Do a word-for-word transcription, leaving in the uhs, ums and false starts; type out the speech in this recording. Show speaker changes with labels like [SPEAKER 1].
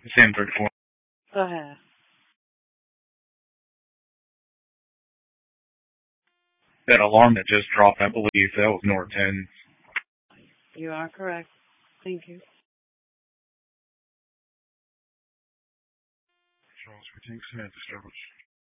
[SPEAKER 1] Same thirty-four.
[SPEAKER 2] Go ahead.
[SPEAKER 1] That alarm that just dropped, I believe that was North ten.
[SPEAKER 2] You are correct. Thank you.
[SPEAKER 1] Charles, we think cement disturbance.